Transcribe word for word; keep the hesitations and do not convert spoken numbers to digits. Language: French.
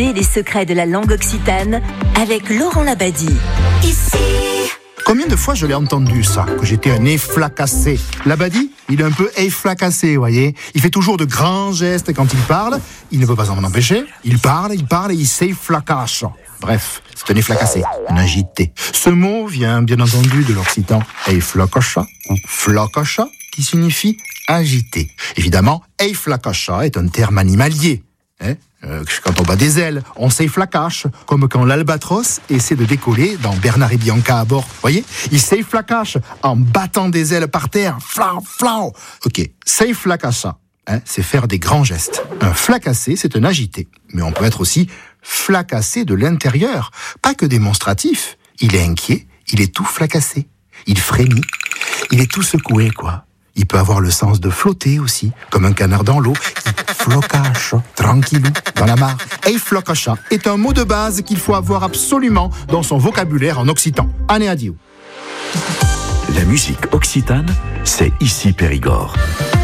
Découvrez les secrets de la langue occitane avec Laurent Labadie. Ici. Combien de fois je l'ai entendu ça, que j'étais un efflacassé. Labadie, il est un peu efflacassé, vous voyez. Il fait toujours de grands gestes quand il parle. Il ne peut pas s'en empêcher. Il parle, il parle et il s'efflacasse. Bref, c'est un efflacassé, un agité. Ce mot vient bien entendu de l'occitan efflacacha ou flacacha, qui signifie agité. Évidemment, efflacacha est un terme animalier. Hein euh, quand on bat des ailes, on s'efflacache, comme quand l'albatros essaie de décoller dans Bernard et Bianca à bord. Voyez, il s'efflacache en battant des ailes par terre. Flau, flau. Ok, s'efflacacha, hein, c'est faire des grands gestes. Un flacassé, c'est un agité. Mais on peut être aussi flacassé de l'intérieur, pas que démonstratif. Il est inquiet, il est tout flacassé. Il frémit, il est tout secoué, quoi. Il peut avoir le sens de flotter aussi, comme un canard dans l'eau. Il flocache, tranquillou, dans la mare. Et flocacha est un mot de base qu'il faut avoir absolument dans son vocabulaire en occitan. Année adieu. La musique occitane, c'est ici Périgord.